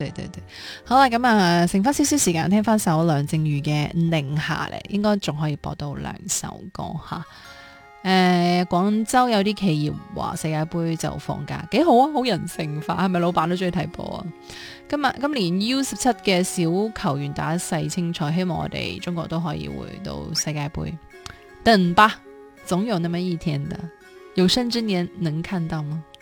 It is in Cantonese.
對對對，好啦，咁啊，剩翻少少時間聽翻首梁靜茹嘅《寧夏》嚟，應該仲可以播到2首歌吓。廣州有啲企業話世界盃就放假，幾好啊，好人性化，係咪老闆都中意睇波啊？今年 U17 嘅小球員打世青賽，希望我哋中國都可以回到世界盃，等吧，總有那麼一天的，有生之年能看到嗎？